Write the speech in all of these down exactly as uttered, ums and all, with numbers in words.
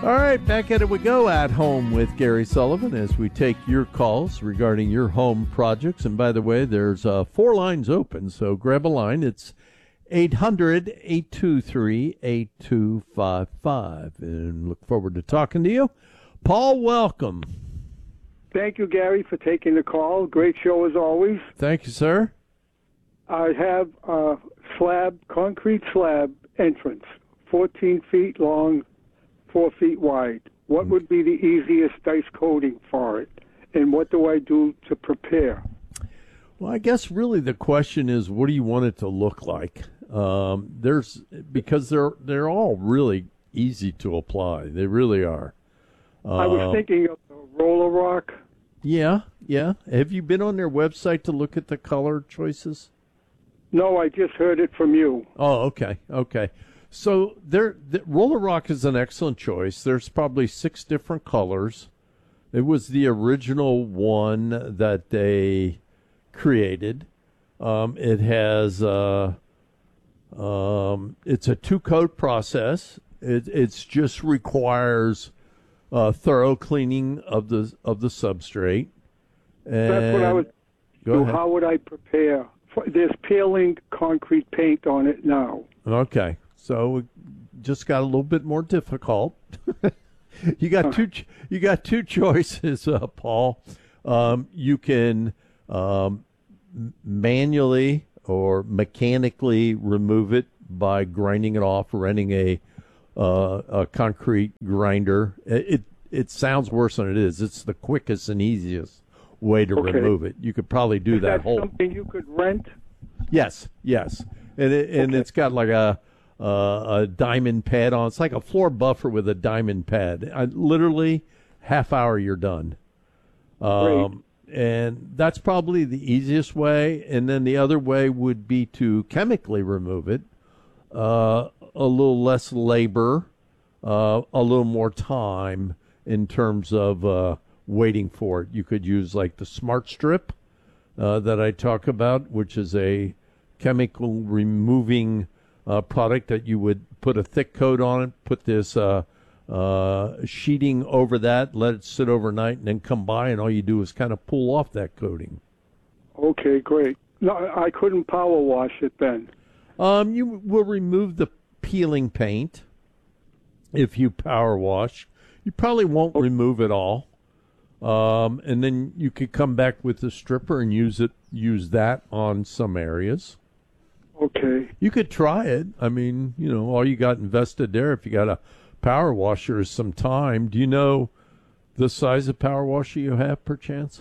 All right, back at it we go at home with Gary Sullivan as we take your calls regarding your home projects. And by the way, there's uh, four lines open, so grab a line. It's eight hundred, eight two three, eight two five five. And look forward to talking to you. Paul, welcome. Thank you, Gary, for taking the call. Great show as always. Thank you, sir. I have a slab, concrete slab entrance, fourteen feet long, four feet wide. What would be the easiest dice coating for it? And what do I do to prepare? Well, I guess really the question is, what do you want it to look like? Um, there's because they're they're all really easy to apply. They really are. Uh, I was thinking of the Roller Rock. Yeah, yeah. Have you been on their website to look at the color choices? No, I just heard it from you. Oh, okay, okay. So there, the Roller Rock is an excellent choice. There's probably six different colors. It was the original one that they created. Um, it has uh, um, it's a two-coat process. It it's just requires uh, thorough cleaning of the of the substrate. And That's what I was. Go So ahead. how would I prepare? There's peeling concrete paint on it now. Okay, so it just got a little bit more difficult. you got two. You got two choices, uh, Paul. Um, you can um, manually or mechanically remove it by grinding it off, renting a uh, a concrete grinder. It, it it sounds worse than it is. It's the quickest and easiest way to Okay. remove it. You could probably do Is that that whole. something you could rent? Yes, yes, and it, and Okay. it's got like a uh, a diamond pad on. It's like a floor buffer with a diamond pad. I, literally, half hour you're done. Um, and that's probably the easiest way. And then the other way would be to chemically remove it. Uh, a little less labor, uh, a little more time in terms of uh, waiting for it. You could use like the Smart Strip uh, that I talk about, which is a chemical removing uh, product that you would put a thick coat on it, put this uh, uh, sheeting over that, let it sit overnight, and then come by, and all you do is kind of pull off that coating. Okay, great. No, I couldn't power wash it then. Um, you will remove the peeling paint if you power wash. You probably won't remove it all. Um, and then you could come back with the stripper and use it, use that on some areas. Okay. You could try it. I mean, you know, all you got invested there, if you got a power washer, is some time. Do you know the size of power washer you have, perchance?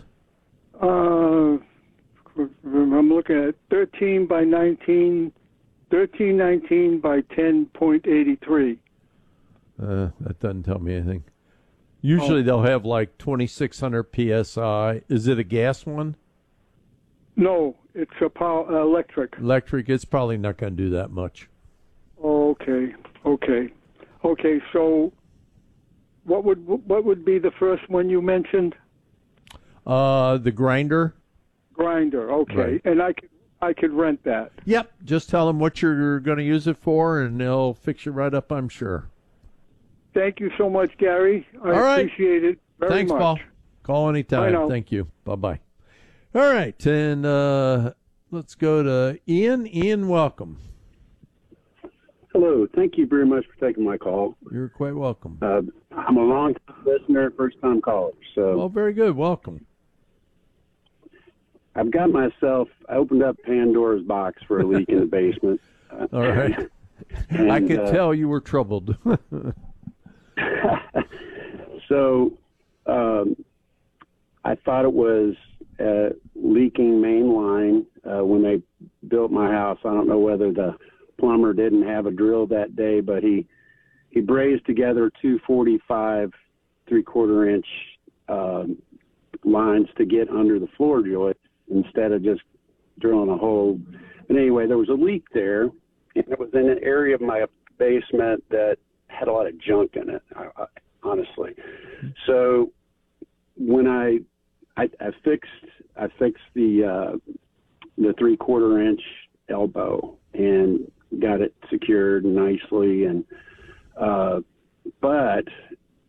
Uh, I'm looking at thirteen by nineteen, thirteen nineteen by ten point eight three. Uh, that doesn't tell me anything. Usually they'll have like twenty-six hundred P S I. Is it a gas one? No, it's a power uh, electric. Electric, it's probably not going to do that much. Okay, okay, okay. So, what would what would be the first one you mentioned? Uh, the grinder? Grinder. Okay, Right. and I could I could rent that. Yep. Just tell them what you're going to use it for, and they'll fix you right up, I'm sure. Thank you so much, Gary. I All right. appreciate it very Thanks, much. Paul. Call anytime. Bye now. Thank you. Bye-bye. All right, and uh, let's go to Ian. Ian, welcome. Hello. Thank you very much for taking my call. You're quite welcome. Uh, I'm a long-time listener, first-time caller. So Well, very good. Welcome. I've got myself, I opened up Pandora's box for a leak in the basement. Uh, All right. and, I could uh, tell you were troubled. So um, I thought it was a leaking main line uh, when they built my house. I don't know whether the plumber didn't have a drill that day, but he he brazed together two forty-five three-quarter inch um, lines to get under the floor joist instead of just drilling a hole. But anyway, there was a leak there, and it was in an area of my basement that had a lot of junk in it, I, I, honestly. So when I, I I fixed I fixed the uh, the three quarter inch elbow and got it secured nicely, and uh, but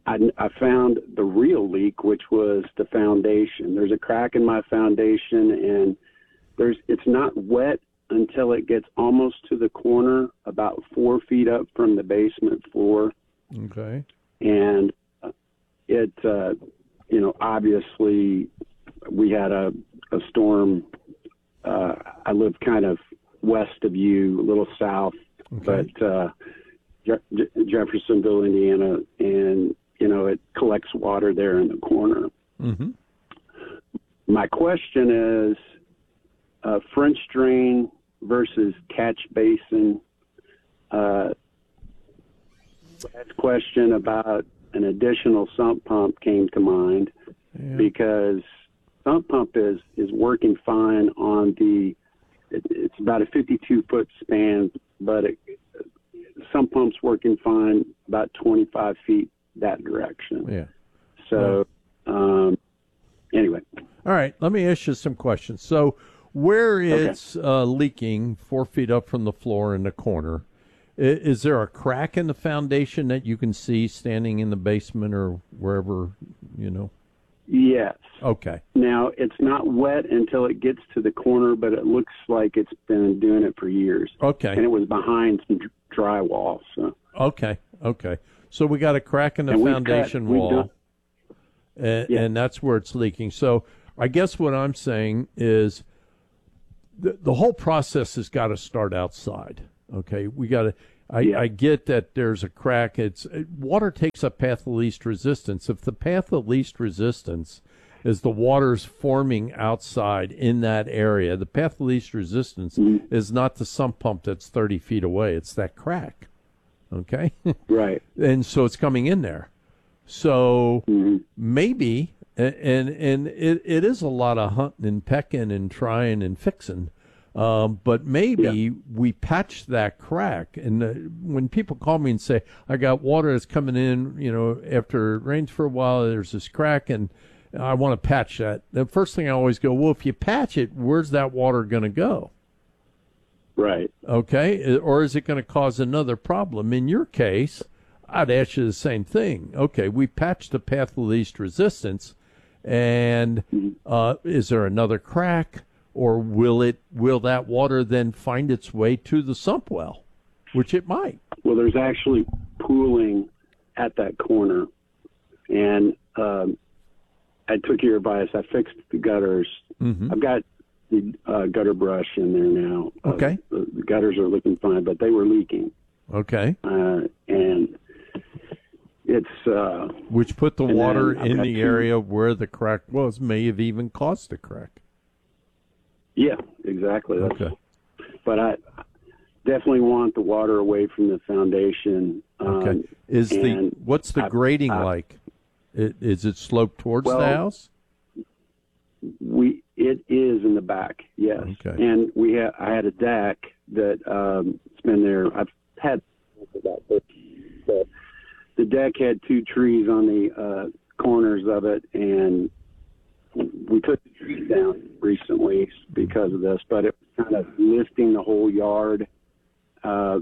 I, I found the real leak, which was the foundation. There's a crack in my foundation, and there's it's not wet until it gets almost to the corner, about four feet up from the basement floor. Okay. And it, uh, you know, obviously we had a, a storm. Uh, I live kind of west of you, a little south, Okay. but uh, Je- Jeffersonville, Indiana, and, you know, it collects water there in the corner. Mm-hmm. My question is, uh, French drain versus catch basin. Uh, that question about an additional sump pump came to mind Yeah. because sump pump is, is working fine on the, it, it's about a fifty-two foot span, but it, sump pump's working fine about twenty-five feet that direction. Yeah. So, um, anyway. All right. Let me ask you some questions. So, where it's okay. uh, leaking four feet up from the floor in the corner, is, is there a crack in the foundation that you can see standing in the basement or wherever, you know? Yes. Okay. Now, it's not wet until it gets to the corner, but it looks like it's been doing it for years. Okay. And it was behind some drywall. So. Okay. Okay. So we got a crack in the and foundation cut, wall, done, and, yeah. and that's where it's leaking. So I guess what I'm saying is the, the whole process has got to start outside. Okay. We got to. I, yeah. I get that there's a crack. It's water takes a path of least resistance. If the path of least resistance is the water's forming outside in that area, the path of least resistance mm-hmm. is not the sump pump that's thirty feet away. It's that crack. Okay? Right. And so it's coming in there. So mm-hmm. maybe, and and it, it is a lot of hunting and pecking and trying and fixing. Um, but maybe yeah. we patch that crack. And uh, when people call me and say, I got water that's coming in, you know, after it rains for a while, there's this crack and I want to patch that. The first thing I always go, well, if you patch it, where's that water going to go? Right. Okay. Or is it going to cause another problem? In your case, I'd ask you the same thing. Okay. We patched the path of least resistance. And uh, is there another crack? Or will it? Will that water then find its way to the sump well, which it might? Well, there's actually pooling at that corner, and um, I took your advice. I fixed the gutters. Mm-hmm. I've got the uh, gutter brush in there now. Okay. Uh, the, the gutters are looking fine, but they were leaking. Okay. Uh, and it's uh, which put the water in the two, area where the crack was, may have even caused the crack. Yeah, exactly. That's, okay. But I definitely want the water away from the foundation. Okay. Um, is the what's the I, grading I, like? It, is it sloped towards well, the house? We it is in the back, yes. Okay. And we ha- I had a deck that um, it's been there. I've had about this, but the deck had two trees on the uh, corners of it, and we took the trees down recently because of this, but it was kind of lifting the whole yard uh,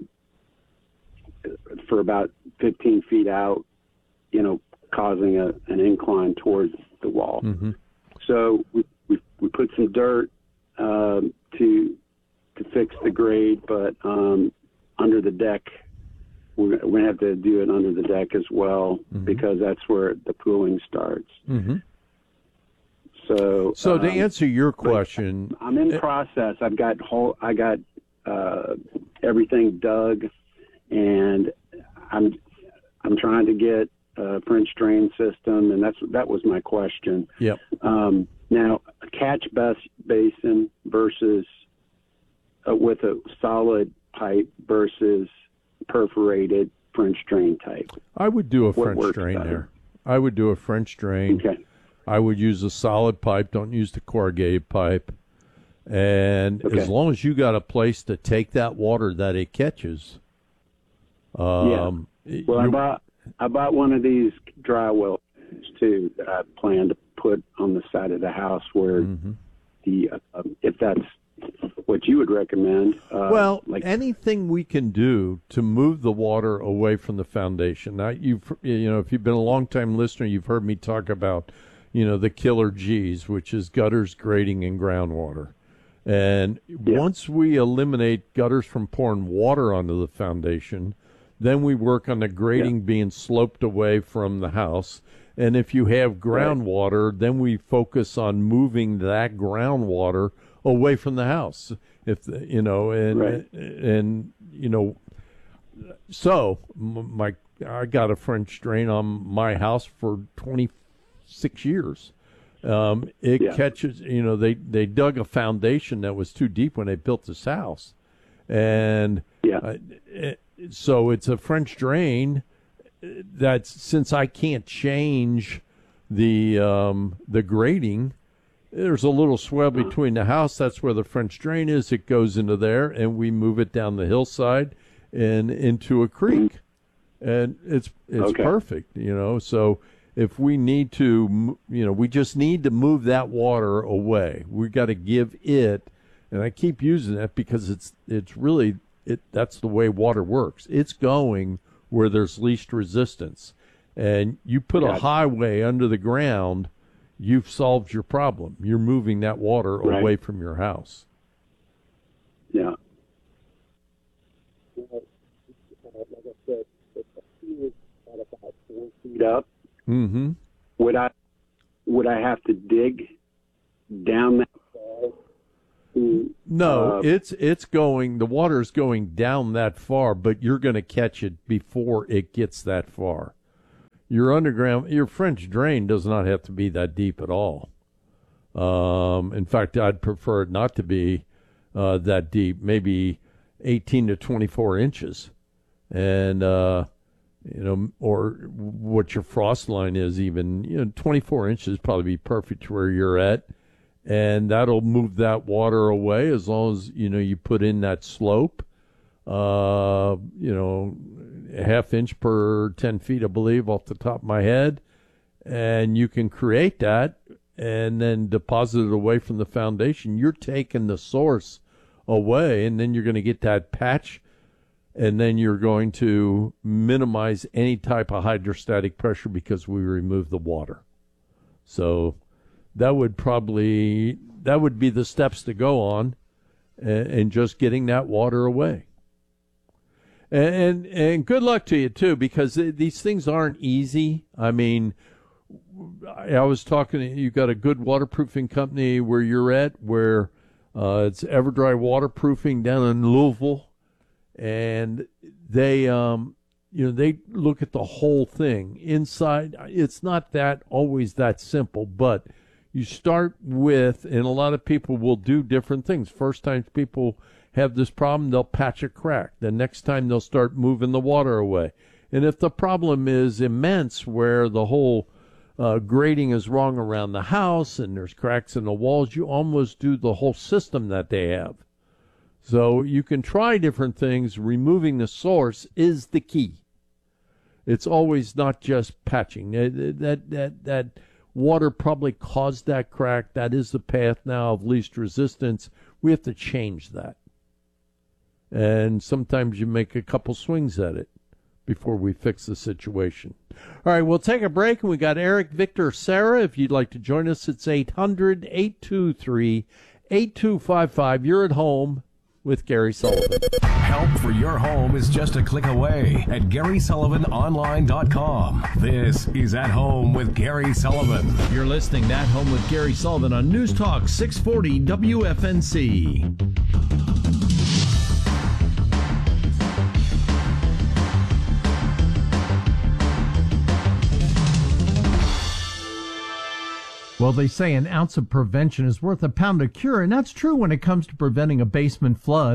for about fifteen feet out, you know, causing a, an incline towards the wall. Mm-hmm. So we, we we put some dirt um, to to fix the grade, but um, under the deck, we're, we're going to have to do it under the deck as well, mm-hmm. because that's where the pooling starts. Mm-hmm. So, so um, to answer your question, I'm in process. I've got whole, I got uh, everything dug, and I'm I'm trying to get a French drain system, and that's that was my question. Yep. Um, now, a catch bas- basin versus uh, with a solid pipe versus perforated French drain type. I would do a what French drain better? there. I would do a French drain. Okay. I would use a solid pipe. Don't use the corrugated pipe. And okay. as long as you got a place to take that water that it catches. Um, yeah. Well, I bought I bought one of these dry wells too that I plan to put on the side of the house where mm-hmm. the uh, if that's what you would recommend. Uh, Well, like anything we can do to move the water away from the foundation. Now, you've you know, if you've been a long-time listener, you've heard me talk about, you know, the killer G's, which is gutters, grading, and groundwater. And Yeah. once we eliminate gutters from pouring water onto the foundation, then we work on the grading Yeah. being sloped away from the house. And if you have groundwater, then we focus on moving that groundwater away from the house. If the, you know, and Right. and you know, so m- my I got a French drain on my house for twenty-six years. Um, it Yeah. catches, you know, they, they dug a foundation that was too deep when they built this house. And Yeah. uh, it, so it's a French drain that's, since I can't change the, um, the grading, there's a little swell between the house. That's where the French drain is. It goes into there and we move it down the hillside and into a creek. And it's, it's Okay. perfect, you know, so if we need to, you know, we just need to move that water away. We got to give it, and I keep using that because it's it's really it. That's the way water works. It's going where there's least resistance, and you put Yeah. a highway under the ground, you've solved your problem. You're moving that water Right. away from your house. Yeah. Feet up. Mm-hmm. Would I would I have to dig down that far? to, No, uh, it's it's going. The water's going down that far, but you're going to catch it before it gets that far. Your underground, your French drain does not have to be that deep at all. Um, in fact, I'd prefer it not to be uh, that deep, maybe eighteen to twenty-four inches, and uh, you know, or what your frost line is. Even you know, twenty-four inches probably be perfect to where you're at, and that'll move that water away as long as you know you put in that slope. Uh, you know, a half inch per ten feet, I believe, off the top of my head, and you can create that and then deposit it away from the foundation. You're taking the source away, and then you're going to get that patch, and then you're going to minimize any type of hydrostatic pressure because we remove the water. So that would probably that would be the steps to go on, and, and just getting that water away. And, and and good luck to you too, because these things aren't easy. I mean, I was talking. You got a good waterproofing company where you're at, where uh, it's Everdry Waterproofing down in Louisville, and they, um, you know, they look at the whole thing inside. It's not that always that simple, but you start with, and a lot of people will do different things. First time people have this problem, they'll patch a crack. The next time they'll start moving the water away. And if the problem is immense, where the whole uh, grading is wrong around the house and there's cracks in the walls, you almost do the whole system that they have. So you can try different things. Removing the source is the key. It's always not just patching. That that that, that water probably caused that crack. That is the path now of least resistance. We have to change that. And sometimes you make a couple swings at it before we fix the situation. All right, we'll take a break, and we got Eric, Victor, Sarah. If you'd like to join us, it's eight hundred, eight two three, eight two five five. You're at home with Gary Sullivan. Help for your home is just a click away at Gary Sullivan Online dot com. This is At Home with Gary Sullivan. You're listening to At Home with Gary Sullivan on News Talk six forty W F N C. Well, they say an ounce of prevention is worth a pound of cure, and that's true when it comes to preventing a basement flood.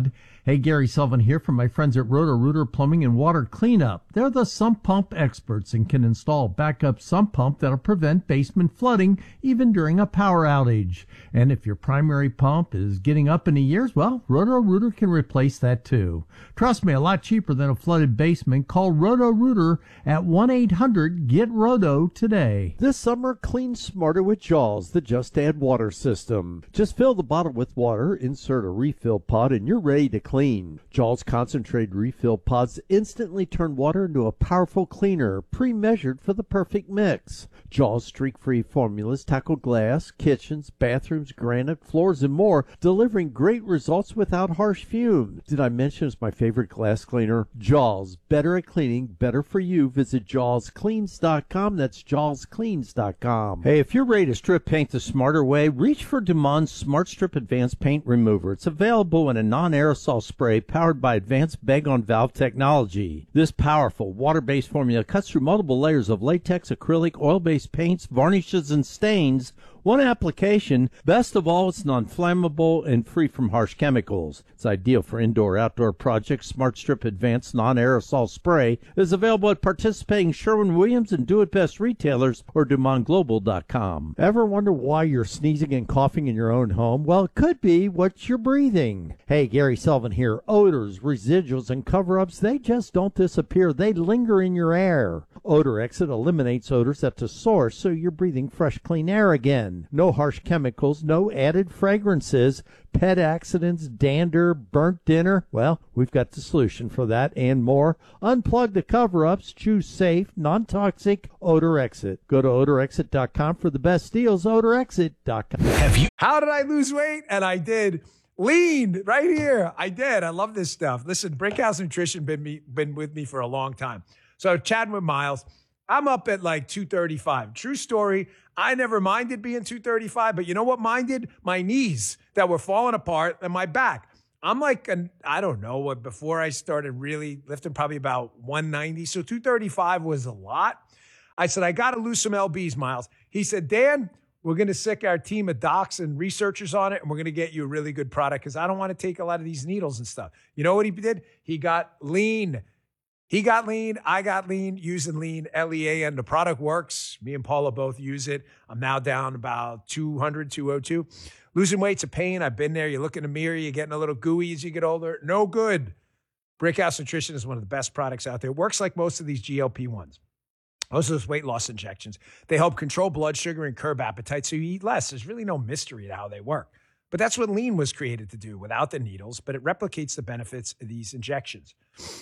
Hey, Gary Sullivan here from my friends at Roto-Rooter Plumbing and Water Cleanup. They're the sump pump experts and can install a backup sump pump that'll prevent basement flooding even during a power outage. And if your primary pump is getting up in the years, well, Roto-Rooter can replace that too. Trust me, a lot cheaper than a flooded basement. Call Roto-Rooter at one eight hundred get roto today. This summer, clean smarter with Jaws, the Just Add Water system. Just fill the bottle with water, insert a refill pod, and you're ready to clean. Jaws concentrated refill pods instantly turn water into a powerful cleaner, pre-measured for the perfect mix. Jaws streak-free formulas tackle glass, kitchens, bathrooms, granite, floors, and more, delivering great results without harsh fumes. Did I mention it's my favorite glass cleaner? Jaws, better at cleaning, better for you. Visit jaws cleans dot com. That's jaws cleans dot com. Hey, if you're ready to strip paint the smarter way, reach for Demond's Smart Strip Advanced Paint Remover. It's available in a non-aerosol spray powered by advanced bag-on-valve technology. This powerful water-based formula cuts through multiple layers of latex, acrylic, oil-based paints, varnishes, and stains. One application. Best of all, it's non-flammable and free from harsh chemicals. It's ideal for indoor-outdoor projects. Smart Strip Advanced Non-Aerosol Spray is available at participating Sherwin-Williams and Do-It-Best retailers or Demond Global dot com. Ever wonder why you're sneezing and coughing in your own home? Well, it could be what you're breathing. Hey, Gary Sullivan here. Odors, residuals, and cover-ups, they just don't disappear. They linger in your air. Odor Exit eliminates odors at the source, so you're breathing fresh, clean air again. No harsh chemicals, no added fragrances, pet accidents, dander, burnt dinner. Well, we've got the solution for that and more. Unplug the cover-ups. Choose safe, non-toxic Odor Exit. Go to odor exit dot com for the best deals. odor exit dot com. Have you? How did I lose weight? And I did. Lean right here. I did. I love this stuff. Listen, Brickhouse Nutrition been me been with me for a long time. So chatting with Miles, I'm up at like two thirty-five. True story. I never minded being two thirty-five, but you know what minded? My knees that were falling apart and my back. I'm like, an, I don't know, what before I started really lifting, probably about one ninety. So two thirty-five was a lot. I said, I got to lose some L Bs, Miles. He said, Dan, we're going to sick our team of docs and researchers on it, and we're going to get you a really good product because I don't want to take a lot of these needles and stuff. You know what he did? He got lean. He got lean. I got lean using lean, L E A, and the product works. Me and Paula both use it. I'm now down about two hundred, two oh two. Losing weight's a pain. I've been there. You look in the mirror, you're getting a little gooey as you get older. No good. Brickhouse Nutrition is one of the best products out there. It works like most of these G L P ones. Most of those weight loss injections. They help control blood sugar and curb appetite so you eat less. There's really no mystery to how they work. But that's what lean was created to do without the needles, but it replicates the benefits of these injections.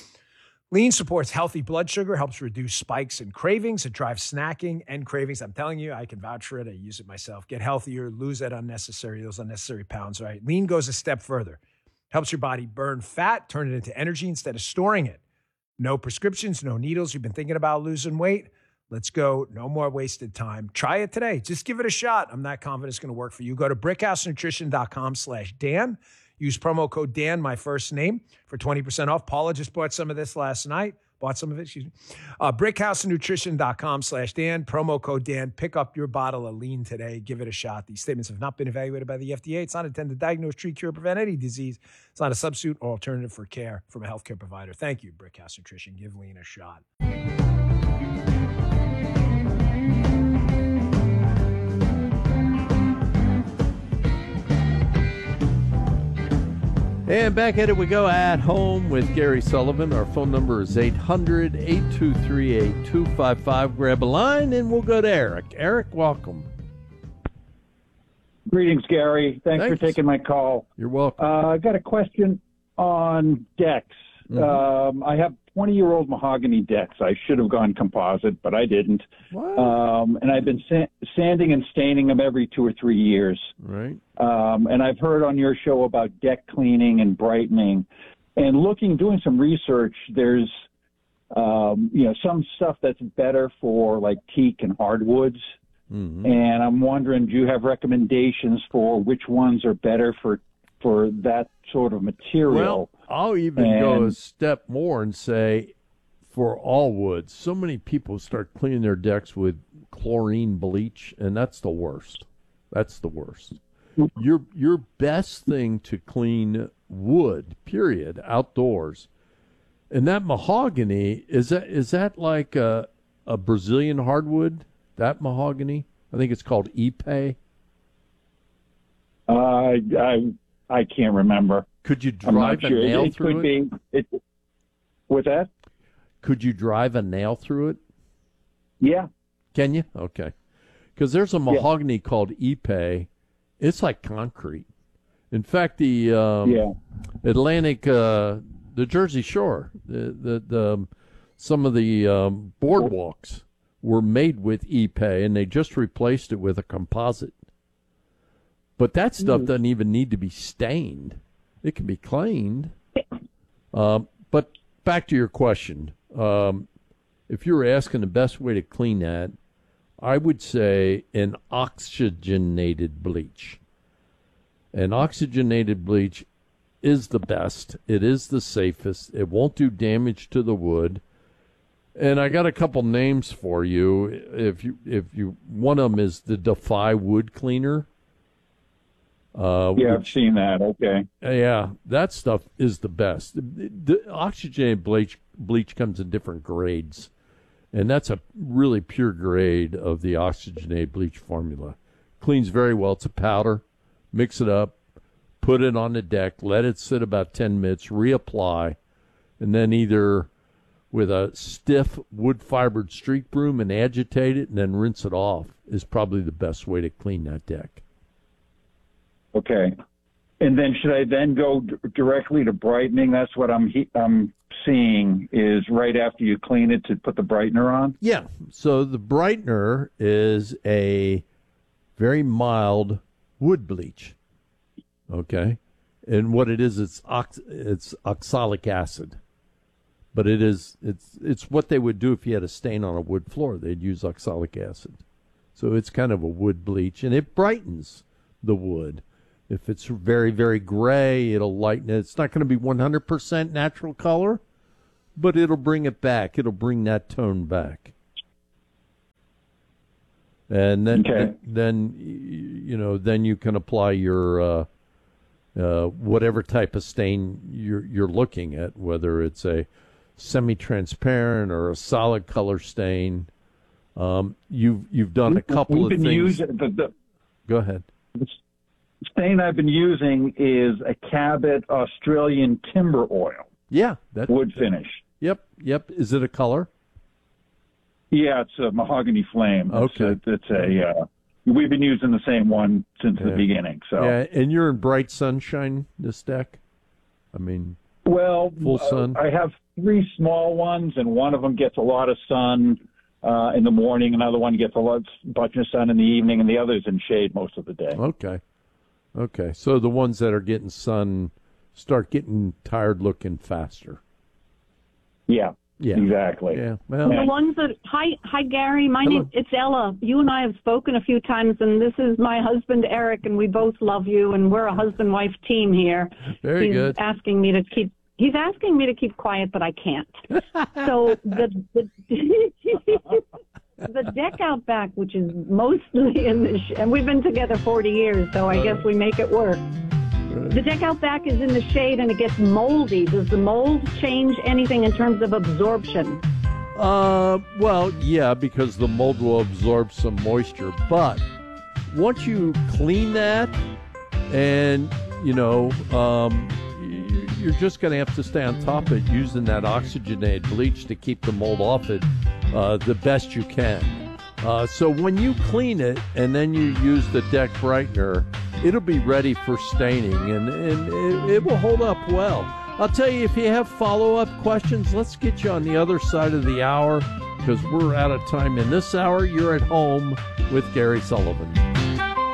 Lean supports healthy blood sugar, helps reduce spikes and cravings. It drives snacking and cravings. I'm telling you, I can vouch for it. I use it myself. Get healthier, lose that unnecessary, those unnecessary pounds, right? Lean goes a step further. Helps your body burn fat, turn it into energy instead of storing it. No prescriptions, no needles. You've been thinking about losing weight? Let's go. No more wasted time. Try it today. Just give it a shot. I'm not confident it's going to work for you. Go to brickhouse nutrition dot com slash Dan. Use promo code Dan, my first name, for twenty percent off. Paula just bought some of this last night. Bought some of it, excuse me. Uh, brickhouse nutrition dot com slash Dan. Promo code Dan. Pick up your bottle of lean today. Give it a shot. These statements have not been evaluated by the F D A. It's not intended to diagnose, treat, cure, prevent any disease. It's not a substitute or alternative for care from a healthcare provider. Thank you, Brickhouse Nutrition. Give lean a shot. And back at it we go at home with Gary Sullivan. Our phone number is eight hundred, eight two three, eight two five five. Grab a line and we'll go to Eric. Eric, welcome. Greetings, Gary. Thanks, Thanks. for taking my call. You're welcome. Uh, I got a question on decks. Mm-hmm. Um, I have twenty-year-old mahogany decks. I should have gone composite, but I didn't. Um, and I've been sa- sanding and staining them every two or three years. Right. Um, and I've heard on your show about deck cleaning and brightening. And looking, doing some research, there's, um, you know, some stuff that's better for like teak and hardwoods. Mm-hmm. And I'm wondering, do you have recommendations for which ones are better for for that sort of material? Well, I'll even and, go a step more and say for all woods. So many people start cleaning their decks with chlorine bleach, and that's the worst. That's the worst. Your your best thing to clean wood, period, outdoors. And that mahogany, is that is that like a, a Brazilian hardwood, that mahogany? I think it's called Ipe. Uh, I I can't remember. Could you I'm not drive a sure. nail it, it through could it? Be, it? With that? Could you drive a nail through it? Yeah. Can you? Okay. Because there's a mahogany yeah. called Ipe. It's like concrete. In fact, the um, yeah. Atlantic, uh, the Jersey Shore, the, the, the some of the um, boardwalks were made with Ipe, and they just replaced it with a composite. But that stuff mm. doesn't even need to be stained. It can be cleaned. Um, but back to your question. Um, if you were asking the best way to clean that, I would say an oxygenated bleach. An oxygenated bleach is the best. It is the safest. It won't do damage to the wood. And I got a couple names for you. If you, if you, one of them is the Defy Wood Cleaner. Uh, yeah, which, I've seen that. Okay. Yeah, that stuff is the best. The, the oxygenated bleach bleach comes in different grades, and that's a really pure grade of the oxygenated bleach formula. Cleans very well. It's a powder. Mix it up, put it on the deck, let it sit about ten minutes, reapply, and then either with a stiff wood-fibered streak broom and agitate it and then rinse it off is probably the best way to clean that deck. Okay. And then should I then go d- directly to brightening? That's what I'm he- I'm seeing is right after you clean it to put the brightener on? Yeah. So the brightener is a very mild wood bleach. Okay. And what it is, it's ox- it's oxalic acid. But it is it's it's what they would do if you had a stain on a wood floor. They'd use oxalic acid. So it's kind of a wood bleach, and it brightens the wood. If it's very, very gray, it'll lighten it. It's not going to be one hundred percent natural color, but it'll bring it back. It'll bring that tone back. And then, okay. then you know, then you can apply your uh, uh, whatever type of stain you're you're looking at, whether it's a semi-transparent or a solid color stain. Um, you've you've done a couple We've of been things. Using the, the, Go ahead. The stain I've been using is a Cabot Australian timber oil. Yeah, that wood finish. Yep, yep. Is it a color? Yeah, it's a mahogany flame. Okay, it's a, it's a uh, we've been using the same one since yeah. the beginning. So yeah, and you're in bright sunshine this deck. I mean, well, full sun. Uh, I have three small ones, and one of them gets a lot of sun uh, in the morning. Another one gets a lot bunch of sun in the evening, and the other's in shade most of the day. Okay, okay. So the ones that are getting sun start getting tired looking faster. Yeah. Yeah, exactly. Yeah, well, the ones that hi, hi, Gary. My Hello. name it's Ella. You and I have spoken a few times, and this is my husband Eric, and we both love you, and we're a husband-wife team here. Very he's good. Asking me to keep. He's asking me to keep quiet, but I can't. So the the, the deck out back, which is mostly in the, sh- and we've been together forty years, so I guess we make it work. The deck out back is in the shade and it gets moldy. Does the mold change anything in terms of absorption? Uh, well, yeah, because the mold will absorb some moisture. But once you clean that, and you know, um, you're just going to have to stay on top of it using that oxygenated bleach to keep the mold off it uh, the best you can. Uh, so when you clean it and then you use the deck brightener, it'll be ready for staining, and, and it, it will hold up well. I'll tell you, if you have follow-up questions, let's get you on the other side of the hour because we're out of time. In this hour, you're at home with Gary Sullivan.